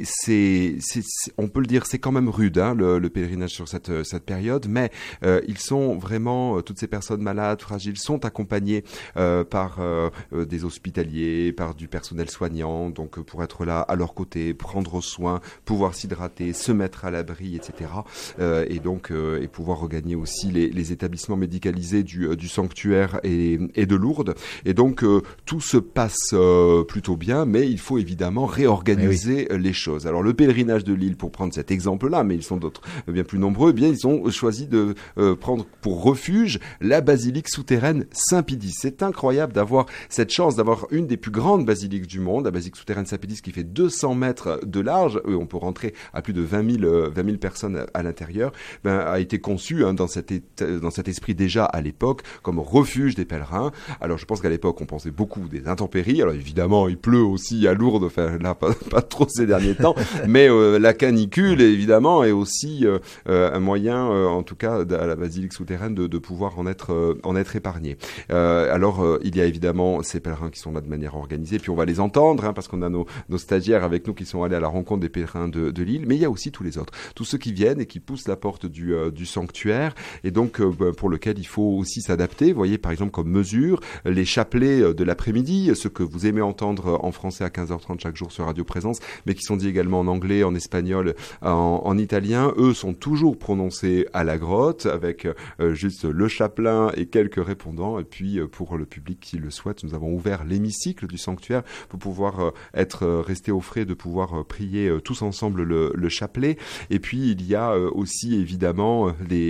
on peut le dire, c'est quand même rude, hein, le pèlerinage sur cette période, mais ils sont vraiment, toutes ces personnes malades, fragiles, sont accompagnées par des hospitaliers, par du personnel soignant, donc pour être là à leur côté, prendre soin, pouvoir s'hydrater, se mettre à l'abri, etc. Et donc et pouvoir regagner aussi les établissements médicalisés du sanctuaire et de Lourdes. Et donc tout se passe plutôt bien, mais il faut évidemment réorganiser les choses. Alors le pèlerinage de Lille, pour prendre cet exemple-là, mais ils sont d'autres bien plus nombreux, eh bien ils ont choisi de prendre pour refuge la basilique souterraine Saint-Pédis. C'est incroyable d'avoir cette chance d'avoir une des plus grandes basiliques du monde, la basilique souterraine Saint-Pédis, qui fait 200 mètres de large. On peut rentrer à plus de 20 000 personnes à l'intérieur. A été conçue dans cet esprit déjà à l'époque comme refuge des pèlerins. Alors je pense qu'à l'époque on pensait beaucoup des intempéries. Alors évidemment il pleut aussi à Lourdes, enfin là pas trop ces derniers temps, mais la canicule évidemment est aussi un moyen, en tout cas à la basilique souterraine, de pouvoir en être épargné. Alors il y a évidemment ces pèlerins qui sont là de manière organisée, puis on va les entendre, hein, parce qu'on a nos stagiaires avec nous qui sont allés à la rencontre des pèlerins de Lille, mais il y a aussi tous les autres, tous ceux qui viennent et qui poussent la porte du sanctuaire, et donc pour lequel il faut aussi s'adapter. Vous voyez par exemple comme mesure les chapelets de l'après-midi, ceux que vous aimez entendre en français à 15h30 chaque jour sur Radio Présence, mais qui sont dits également en anglais, en espagnol, en italien. Eux sont toujours prononcés à la grotte avec juste le chapelain et quelques répondants. Et puis pour le public qui le souhaite, nous avons ouvert l'hémicycle du sanctuaire pour pouvoir rester au frais, de pouvoir prier tous ensemble le chapelet. Et puis il y a aussi évidemment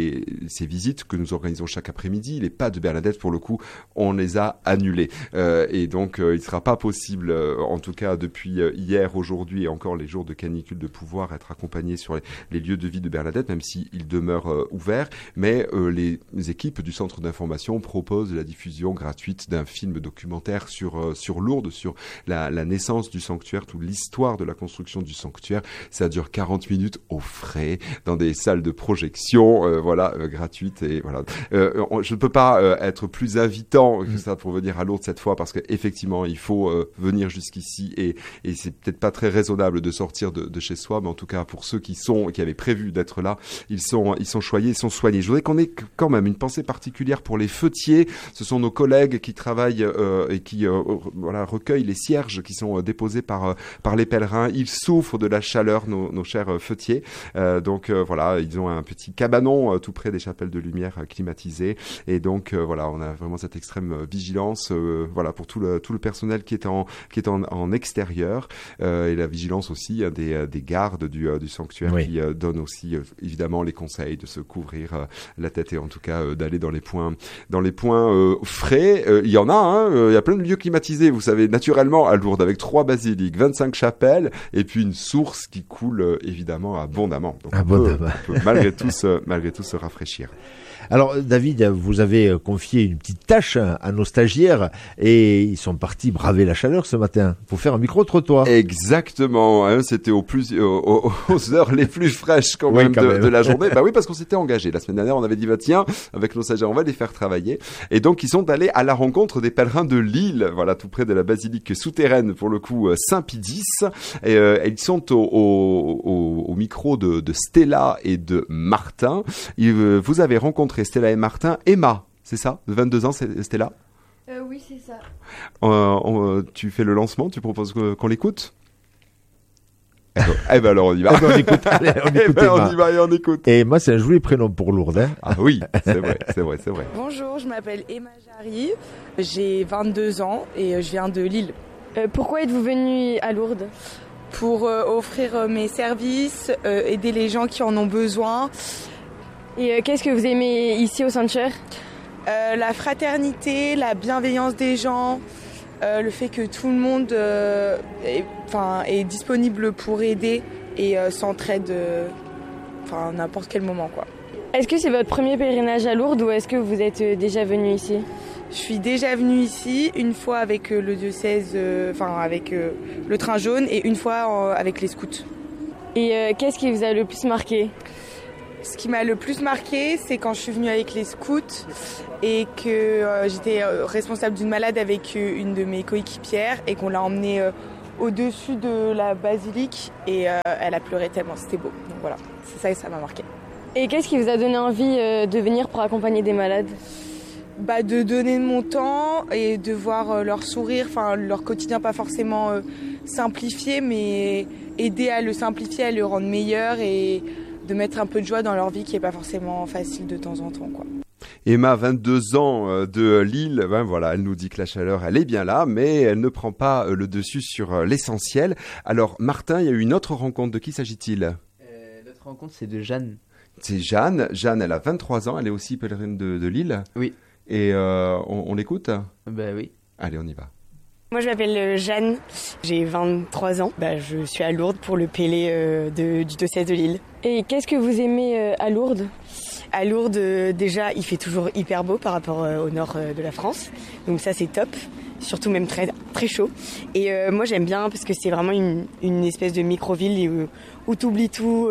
ces visites que nous organisons chaque après-midi. Les pas de Bernadette, pour le coup, on les a annulés. Et donc il ne sera pas possible, en tout cas depuis hier, aujourd'hui et encore les jours de canicule, de pouvoir être accompagné sur les lieux de vie de Bernadette, même s'ils demeurent ouverts. Mais les équipes du centre d'information proposent la diffusion gratuite d'un film documentaire sur Lourdes, sur la naissance du sanctuaire, toute l'histoire de la construction du sanctuaire. Ça dure 40 minutes au frais, dans des salles de projection, gratuites. Et voilà. Je ne peux pas être plus invitant que ça pour venir à Lourdes cette fois, parce qu'effectivement, il faut venir jusqu'ici, et c'est peut-être pas très raisonnable de sortir de chez soi, mais en tout cas, pour ceux qui avaient prévu d'être là, ils sont choyés, ils sont soignés. Je voudrais qu'on ait quand même une pensée particulière pour les feutiers. Ce sont nos collègues qui travaillent et qui recueillent les cierges qui sont déposés par les pèlerins. Ils souffrent de la chaleur, nos chers feutiers. Donc ils ont un petit cabanon tout près des chapelles de lumière climatisées. Et donc on a vraiment cette extrême vigilance pour tout le personnel qui est en extérieur, et la vigilance aussi des gardes du sanctuaire, qui donnent aussi évidemment les conseils de se couvrir la tête, et en tout cas d'aller dans les points frais. Il y en a, il y a plein de lieux climatisés, vous savez, naturellement à Lourdes, avec 3 basiliques, 25 chapelles, et puis une source qui coule évidemment abondamment. Donc on peut malgré tout se rafraîchir. Alors David, vous avez confié une petite tâche à nos stagiaires et ils sont partis braver la chaleur ce matin pour faire un micro-trottoir. Exactement, hein, c'était aux heures les plus fraîches quand même de la journée. Bah oui, parce qu'on s'était engagé. La semaine dernière, on avait dit tiens, avec nos stagiaires, on va les faire travailler. Et donc ils sont allés à la rencontre des pèlerins de Lille, tout près de la basilique souterraine, pour le coup Saint-Pédis. Et ils sont au micro de Stella et de Martin. Vous avez rencontré Stella et Martin. Emma, c'est ça, de 22 ans, c'est Stella? Oui, c'est ça. Tu fais le lancement, tu proposes qu'on l'écoute? Alors on y va. On écoute. Allez, on y va et on écoute. Et Emma, c'est un joli prénom pour Lourdes. Hein. Ah oui, c'est vrai. Bonjour, je m'appelle Emma Jarry, j'ai 22 ans et je viens de Lille. Pourquoi êtes-vous venue à Lourdes? Pour offrir mes services, aider les gens qui en ont besoin. Et qu'est-ce que vous aimez ici au sanctuaire? La fraternité, la bienveillance des gens, le fait que tout le monde est disponible pour aider et s'entraide n'importe quel moment, quoi. Est-ce que c'est votre premier pèlerinage à Lourdes ou est-ce que vous êtes déjà venu ici? Je suis déjà venue ici une fois avec le diocèse, avec le train jaune, et une fois avec les scouts. Et qu'est-ce qui vous a le plus marqué? Ce qui m'a le plus marqué, c'est quand je suis venue avec les scouts et que j'étais responsable d'une malade avec une de mes coéquipières et qu'on l'a emmenée au-dessus de la basilique et elle a pleuré tellement c'était beau. Donc voilà, c'est ça m'a marqué. Et qu'est-ce qui vous a donné envie de venir pour accompagner des malades ? De donner de mon temps et de voir leur sourire, leur quotidien pas forcément simplifié, mais aider à le simplifier, à le rendre meilleur et de mettre un peu de joie dans leur vie qui est pas forcément facile de temps en temps, quoi. Emma, 22 ans de Lille, voilà, elle nous dit que la chaleur, elle est bien là, mais elle ne prend pas le dessus sur l'essentiel. Alors, Martin, il y a eu une autre rencontre. De qui s'agit-il ? L'autre rencontre, c'est de Jeanne. C'est Jeanne. Jeanne, elle a 23 ans, elle est aussi pèlerine de Lille. Oui. Et on l'écoute ? Oui. Allez, on y va. Moi, je m'appelle Jeanne, j'ai 23 ans. Je suis à Lourdes pour le Pélé du diocèse de Lille. Et qu'est-ce que vous aimez à Lourdes ? À Lourdes, déjà, il fait toujours hyper beau par rapport au nord de la France. Donc ça, c'est top. Surtout même très, très chaud. Et moi, j'aime bien parce que c'est vraiment une espèce de micro-ville où tu oublies tout,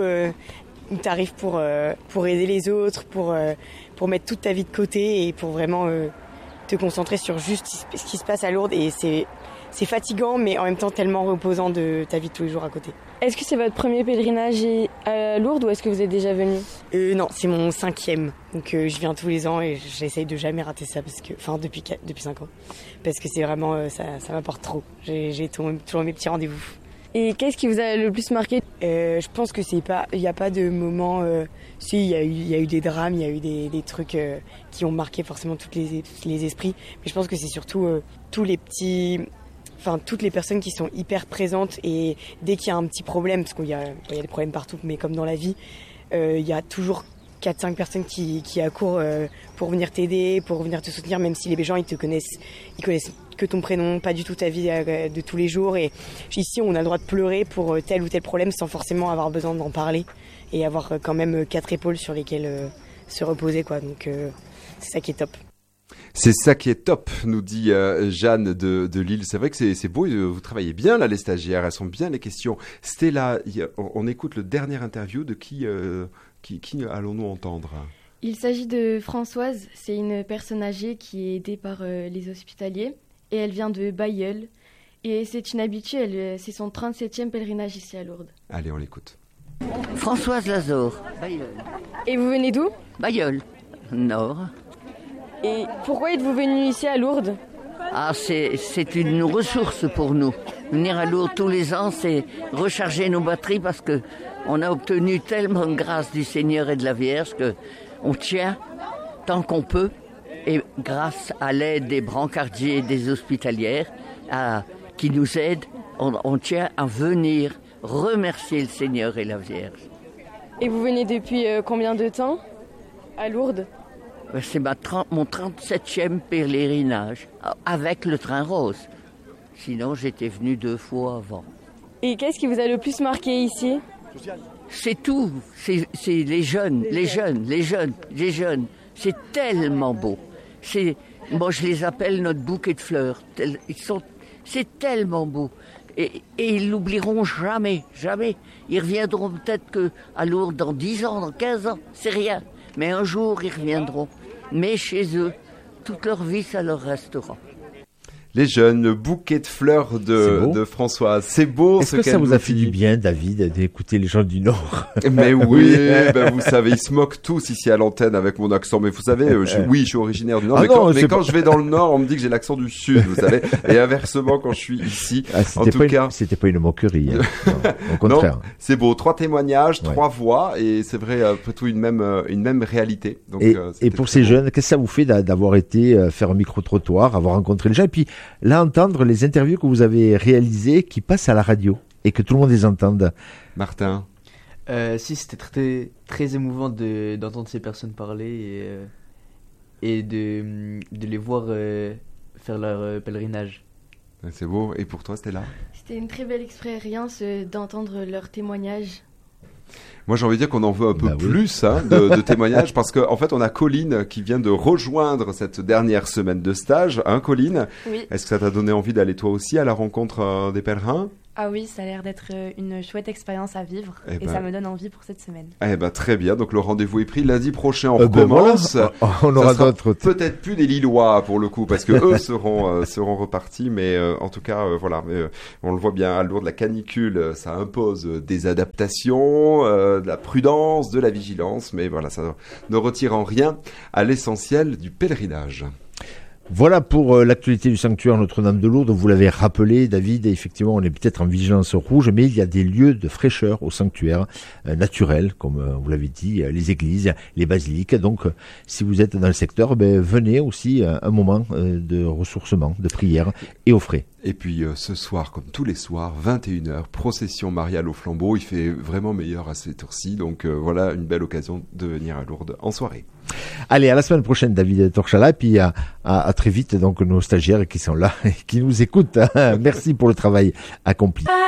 où tu arrives pour aider les autres, pour mettre toute ta vie de côté et pour vraiment te concentrer sur juste ce qui se passe à Lourdes. Et c'est fatigant, mais en même temps tellement reposant de ta vie de tous les jours à côté. Est-ce que c'est votre premier pèlerinage à Lourdes ou est-ce que vous êtes déjà venu ? Non, c'est mon 5e. Donc je viens tous les ans et j'essaye de jamais rater ça depuis 5 ans. Parce que c'est vraiment, ça m'apporte trop. J'ai toujours mes petits rendez-vous. Et qu'est-ce qui vous a le plus marqué ? Je pense que il n'y a pas de moment. Si, il y a eu des drames, il y a eu des trucs qui ont marqué forcément tous les esprits. Mais je pense que c'est surtout tous les petits. Enfin, toutes les personnes qui sont hyper présentes et dès qu'il y a un petit problème, parce qu'il y a des problèmes partout, mais comme dans la vie, il y a toujours 4-5 personnes qui accourent pour venir t'aider, pour venir te soutenir, même si les gens ils connaissent que ton prénom, pas du tout ta vie de tous les jours. Et ici, on a le droit de pleurer pour tel ou tel problème sans forcément avoir besoin d'en parler et avoir quand même 4 épaules sur lesquelles se reposer, quoi. Donc c'est ça qui est top. C'est ça qui est top, nous dit Jeanne de Lille. C'est vrai que c'est beau, vous travaillez bien là, les stagiaires, elles sont bien les questions. Stella, on écoute le dernier interview de qui allons-nous entendre ? Il s'agit de Françoise, c'est une personne âgée qui est aidée par les hospitaliers et elle vient de Bailleul. Et c'est une habituée, c'est son 37e pèlerinage ici à Lourdes. Allez, on l'écoute. Françoise Lazare, Bailleul. Et vous venez d'où ? Bailleul, Nord. Et pourquoi êtes-vous venu ici à Lourdes ? C'est une ressource pour nous. Venir à Lourdes tous les ans, c'est recharger nos batteries parce que on a obtenu tellement de grâce du Seigneur et de la Vierge que on tient tant qu'on peut. Et grâce à l'aide des brancardiers et des hospitalières qui nous aident, on tient à venir remercier le Seigneur et la Vierge. Et vous venez depuis combien de temps à Lourdes ? C'est mon 37e pèlerinage avec le train rose. Sinon, j'étais venu 2 fois avant. Et qu'est-ce qui vous a le plus marqué ici ? C'est tout. C'est les jeunes. C'est tellement beau. Moi, je les appelle notre bouquet de fleurs. C'est tellement beau. Et ils l'oublieront jamais. Ils reviendront peut-être qu'à Lourdes dans 10 ans, dans 15 ans. C'est rien. Mais un jour, ils reviendront. Mais chez eux, toute leur vie, ça leur restera. Les jeunes, le bouquet de fleurs de Françoise. C'est beau. Est-ce que ça vous a fait du bien, David, d'écouter les gens du Nord ? Mais oui, vous savez, ils se moquent tous ici à l'antenne avec mon accent. Mais vous savez, je suis originaire du Nord. Mais quand je vais dans le Nord, on me dit que j'ai l'accent du Sud, vous savez. Et inversement, quand je suis ici, c'était pas une moquerie. Hein. Non, au contraire. Non, c'est beau. 3 témoignages, 3 voix, et c'est vrai, après tout, une même réalité. Donc, et pour ces jeunes, qu'est-ce que ça vous fait d'avoir été faire un micro-trottoir, avoir rencontré les gens, et puis là, entendre les interviews que vous avez réalisées qui passent à la radio et que tout le monde les entende. Martin. Si, c'était très, très émouvant d'entendre ces personnes parler et de les voir faire leur pèlerinage. C'est beau. Et pour toi, Stella ? C'était une très belle expérience d'entendre leurs témoignages. Moi, j'ai envie de dire qu'on en veut un peu plus de témoignages parce qu'en fait, on a Colline qui vient de rejoindre cette dernière semaine de stage. Colline ? Oui. Est-ce que ça t'a donné envie d'aller toi aussi à la rencontre des pèlerins ? Ah oui, ça a l'air d'être une chouette expérience à vivre et ça me donne envie pour cette semaine. Eh ben très bien, donc le rendez-vous est pris. Lundi prochain, on recommence. Voilà. On aura d'autres. Peut-être plus des Lillois pour le coup, parce que eux seront repartis, mais en tout cas, voilà, on le voit bien à Lourdes, la canicule, ça impose des adaptations, de la prudence, de la vigilance, mais voilà, ça ne retire en rien à l'essentiel du pèlerinage. Voilà pour l'actualité du sanctuaire Notre-Dame de Lourdes. Vous l'avez rappelé, David, effectivement, on est peut-être en vigilance rouge, mais il y a des lieux de fraîcheur au sanctuaire naturel, comme vous l'avez dit, les églises, les basiliques. Donc, si vous êtes dans le secteur, venez aussi un moment de ressourcement, de prière et au frais. Et puis ce soir, comme tous les soirs, 21h, procession mariale au flambeau. Il fait vraiment meilleur à cette heure-ci, donc voilà une belle occasion de venir à Lourdes en soirée. Allez, à la semaine prochaine, David Torchala, et puis à très vite, donc nos stagiaires qui sont là et qui nous écoutent. Merci pour le travail accompli.